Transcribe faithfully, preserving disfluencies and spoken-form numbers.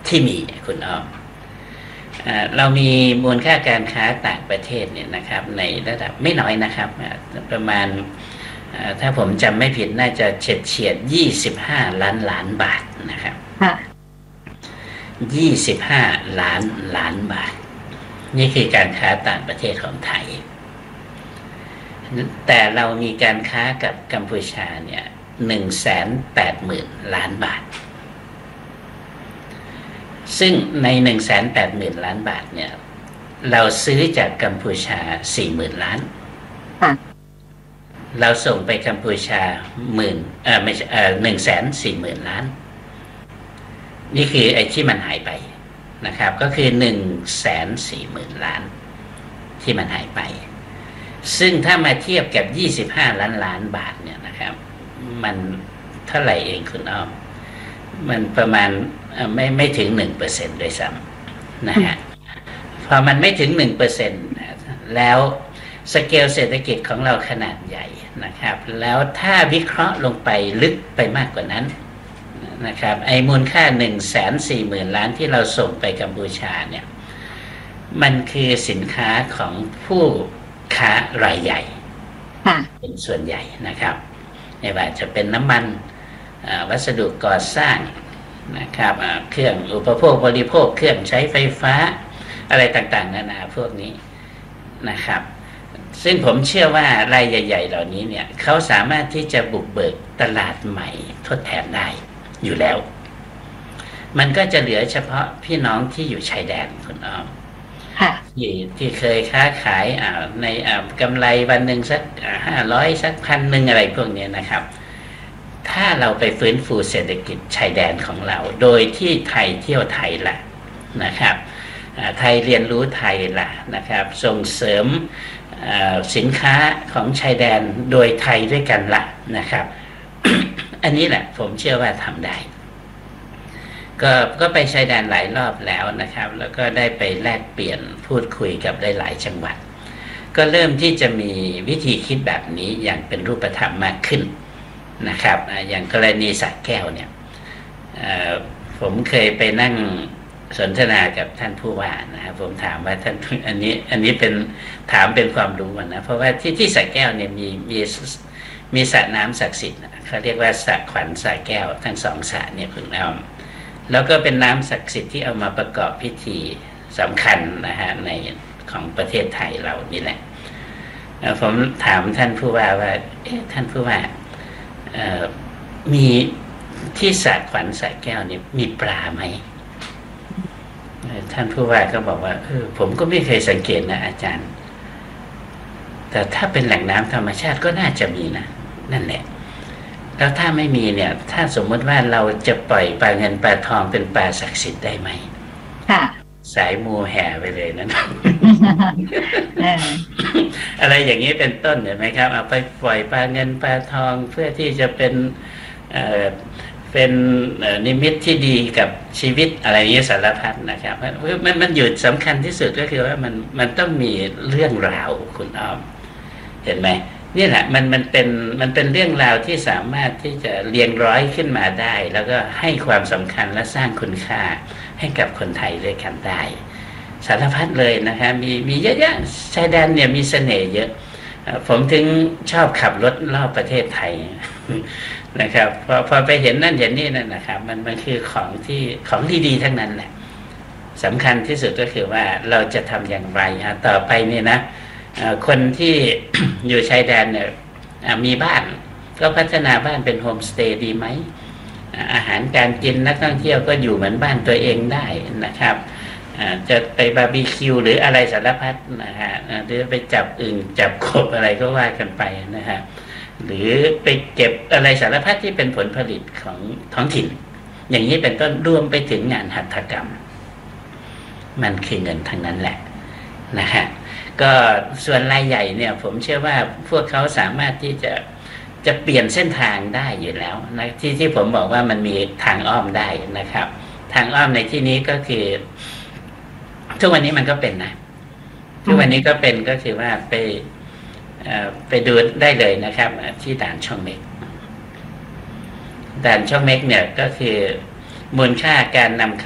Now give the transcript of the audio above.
ที่มีคุณอ้อมเรามีมูลค่าการค้าต่างประเทศเนี่ยนะครับในระดับไม่น้อยนะครับประมาณถ้าผมจำไม่ผิดน่าจะเฉียดเฉียดยี่สิบห้าล้านล้านบาทนะครับยี่สิบห้าล้านล้านบาทนี่คือการค้าต่างประเทศของไทยแต่เรามีการค้ากับกัมพูชาเนี่ยหนึ่งแสนแปดหมื่นล้านบาทซึ่งในหนึ่งแสนแปดหมื่นล้านบาทเนี่ยเราซื้อจากกัมพูชาสี่หมื่นล้านเราส่งไปกัมพูชาหมื่นเอ่อไม่ใช่เอ่อหนึ่งแสนสี่หมื่นล้านนี่คือไอ้ที่มันหายไปนะครับก็คือหนึ่งแสนสี่หมื่นล้านที่มันหายไปซึ่งถ้ามาเทียบกับยี่สิบห้าล้านล้านบาทเนี่ยนะครับมันเท่าไหร่เองคุณอ้อมมันประมาณไม่ไม่ถึงหนึ่งเปอร์เซ็นต์ด้วยซ้ำนะฮะพอมันไม่ถึงหนึ่งเปอร์เซ็นต์แล้วสเกลเศรษฐกิจของเราขนาดใหญ่นะครับแล้วถ้าวิเคราะห์ลงไปลึกไปมากกว่านั้นนะครับไอ้มูลค่าหนึ่งแสนสี่หมื่นล้านที่เราส่งไปกัมพูชาเนี่ยมันคือสินค้าของผู้ค้ารายใหญ่เป็นส่วนใหญ่นะครับไม่ว่าจะเป็นน้ำมันวัสดุก่อสร้างนะครับเครื่องอุปโภคบริโภคเครื่องใช้ไฟฟ้าอะไรต่างๆนานาพวกนี้นะครับซึ่งผมเชื่อว่ารายใหญ่ๆเหล่านี้เนี่ยเขาสามารถที่จะบุกเบิกตลาดใหม่ทดแทนได้อยู่แล้วมันก็จะเหลือเฉพาะพี่น้องที่อยู่ชายแดนคุณอ้อมที่ที่เคยค้าขายในกำไรวันหนึ่งสักห้าร้อยสักพันหนึ่งอะไรพวกนี้นะครับถ้าเราไปฟื้นฟูเศรษฐกิจชายแดนของเราโดยที่ไทยเที่ยวไทยละนะครับไทยเรียนรู้ไทยละนะครับส่งเสริมสินค้าของชายแดนโดยไทยด้วยกันละนะครับ อันนี้แหละผมเชื่อว่าทำได้ก็ก็ไปชายแดนหลายรอบแล้วนะครับแล้วก็ได้ไปแลกเปลี่ยนพูดคุยกับได้หลายจังหวัดก็เริ่มที่จะมีวิธีคิดแบบนี้อย่างเป็นรูปธรรมมากขึ้นนะครับอย่างกรณีสระแก้วเนี่ยผมเคยไปนั่งสนทนากับท่านผู้ว่านะครับผมถามว่าท่านอันนี้อันนี้เป็นถามเป็นความรู้นะเพราะว่าที่ที่สระแก้วเนี่ยมีมีมีสระน้ำศักดิ์สิทธิ์เขาเรียกว่าสระขวัญสระแก้วทั้งสองสระเนี่ยคุณอ้อมแล้วก็เป็นน้ำศักดิ์สิทธิ์ที่เอามาประกอบพิธีสำคัญนะฮะในของประเทศไทยเรานี่แหละผมถามท่านผู้ว่าว่าท่านผู้ว่ามีที่สระขวัญสระแก้วเนี่ยมีปลาไหมท่านผู้ว่าก็บอกว่าเออผมก็ไม่เคยสังเกตนะอาจารย์แต่ถ้าเป็นแหล่งน้ำธรรมชาติก็น่าจะมีนะนั่นแหละแล้วถ้าไม่มีเนี่ยถ้าสมมติว่าเราจะปล่อยปลาเงินปลาทองเป็นปลาศักดิ์สิทธิ์ได้ไหมค่ะสายมูแห่ไปเลยนะ อะไรอย่างนี้เป็นต้นเห็นไหมครับเอาไปปล่อยปลาเงินปลาทองเพื่อที่จะเป็นเอ่อเป็นนิมิตที่ดีกับชีวิตอะไรอย่างนี้สารพัดนะครับมันมันอยู่สำคัญที่สุดก็คือว่ามันมันต้องมีเรื่องราวคุณอ้อมเห็นไหมนี่แหละมันมันเป็นมันเป็นเรื่องราวที่สามารถที่จะเรียงร้อยขึ้นมาได้แล้วก็ให้ความสำคัญและสร้างคุณค่าให้กับคนไทยด้วยกันได้สารพัดเลยนะคะมีมีเยอะแยะชายแดนเนี่ยมีเสน่ห์เยอะผมถึงชอบขับรถรอบประเทศไทยนะครับพอพอไปเห็นนั่นเห็นนี่นั่นนะครับมันมันคือของที่ของดีๆทั้งนั้นแหละสำคัญที่สุดก็คือว่าเราจะทำอย่างไรฮะต่อไปเนี่ยนะคนที่ อยู่ชายแดนเนี่ยมีบ้านก็พัฒนาบ้านเป็นโฮมสเตย์ดีไหมอาหารการกินนักท่องเที่ยวก็อยู่เหมือนบ้านตัวเองได้นะครับจะไปบาร์บีคิวหรืออะไรสารพัดนะฮะหรือไปจับอึ่งจับกบอะไรก็ว่ากันไปนะฮะหรือไปเก็บอะไรสารพัดที่เป็นผลผลิตของท้องถิ่นอย่างนี้เป็นต้นรวมไปถึงงานหัตถกรรมมันคือเงินทั้งนั้นแหละนะฮะก็ส่วนรายใหญ่เนี่ยผมเชื่อว่าพวกเขาสามารถที่จะจะเปลี่ยนเส้นทางได้อยู่แล้วนะที่ที่ผมบอกว่ามันมีทางอ้อมได้นะครับทางอ้อมในที่นี้ก็คือทุกวันนี้มันก็เป็นนะทุกวันนี้ก็เป็นก็คือว่าไปไปดูได้เลยนะครับที่ด่านช่องเม็กด่านช่องเม็กเนี่ยก็คือมูลค่าการนำเข้า